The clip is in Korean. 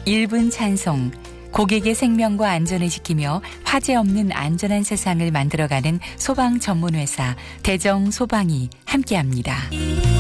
1분 찬송, 고객의 생명과 안전을 지키며 화재 없는 안전한 세상을 만들어가는 소방 전문회사 대정소방이 함께합니다.